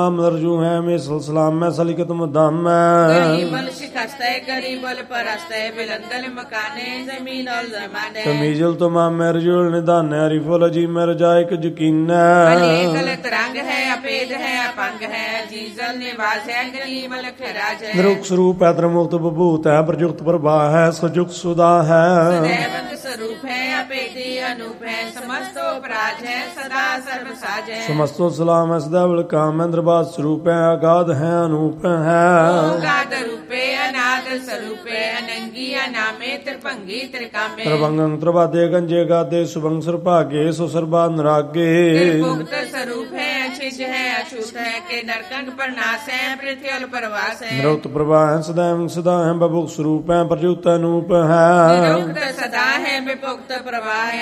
मरजू है में सलाम में सलिकत मुदाम गरीबल शिकस्त है गरीबल परस्त है बिलंदल मकाने जमीन और जमाने तमीजुल तमाम मरजुल निदान अरिफुल अजी मरजाइक यकीन अलीकल तरंग है अपेद है अपंग है जीजल निवास है गरीबल खराज है निरुक्त स्वरूप है मुक्त बभूत है प्रयुक्त प्रभा है सजुक्त सुधा है सदैव स्वरूप है अपेदी अनूप है समस्तो अपराज है सदा सर्वसाज है समस्तो सलाम है सदैव काम इंद्रबाद स्वरूप है अगाध है अनूप है गाद रूपे अनाद स्वरूपे अनंगी अनामे त्रिभंगी त्रिकामे त्रिभंगं त्रिवादे गंजे गादे सुभंग सर्भागे सुसर्बा नरागे मुक्त स्वरूप है अक्षिज है अछूत है के नरकंठ प्रनाश है पृथ्वी और प्रवास है निरुक्त प्रभा है सदैव सदा है बभुक स्वरूप है प्रयुक्त अनूप है निरुक्त सदा है विपुक्त प्रवाह है